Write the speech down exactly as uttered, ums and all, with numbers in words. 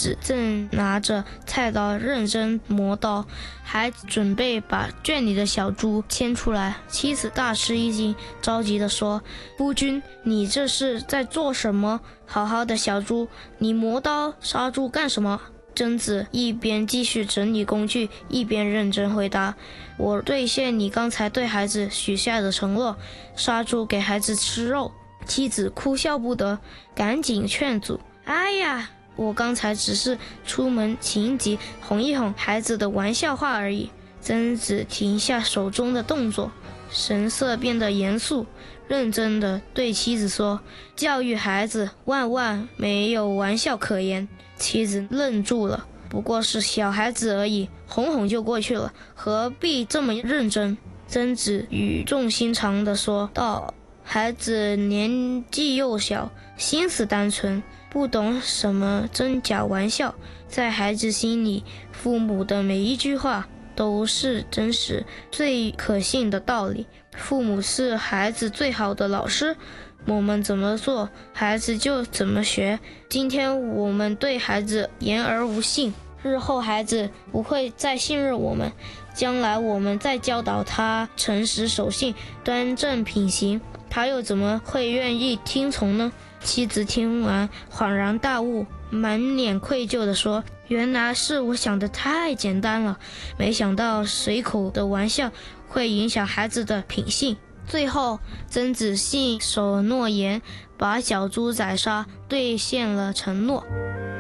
子正拿着菜刀认真磨刀，还准备把圈里的小猪牵出来。妻子大吃一惊，着急地说：夫君，你这是在做什么？好好的小猪，你磨刀杀猪干什么？贞子一边继续整理工具，一边认真回答：我兑现你刚才对孩子许下的承诺，杀猪给孩子吃肉。妻子哭笑不得，赶紧劝阻：哎呀，我刚才只是出门情急，哄一哄孩子的玩笑话而已。贞子停下手中的动作，神色变得严肃，认真地对妻子说：教育孩子万万没有玩笑可言。妻子愣住了，不过是小孩子而已，哄哄就过去了，何必这么认真？贞子语重心长地说道：孩子年纪幼小，心思单纯，不懂什么真假玩笑，在孩子心里，父母的每一句话都是真实最可信的道理。父母是孩子最好的老师，我们怎么做，孩子就怎么学。今天我们对孩子言而无信，日后孩子不会再信任我们，将来我们再教导他诚实守信、端正品行，他又怎么会愿意听从呢？妻子听完恍然大悟，满脸愧疚地说：原来是我想的太简单了，没想到随口的玩笑会影响孩子的品性。最后，贞子信守诺言，把小猪宰杀，兑现了承诺。